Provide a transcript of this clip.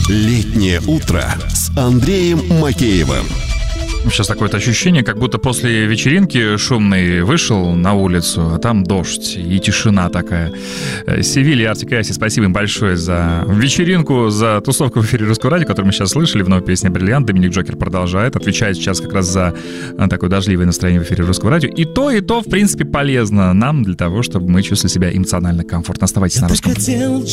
Летнее утро с Андреем Макеевым. Сейчас такое ощущение, как будто после вечеринки шумной вышел на улицу, а там дождь и тишина такая. Севиль и Артик и Асти, спасибо им большое за вечеринку, за тусовку в эфире Русского радио, которую мы сейчас слышали. Вновь песня «Бриллиант». Доминик Джокер продолжает, отвечает сейчас как раз за такое дождливое настроение в эфире Русского радио. И то, в принципе, полезно нам для того, чтобы мы чувствовали себя эмоционально комфортно. Оставайтесь на Русском.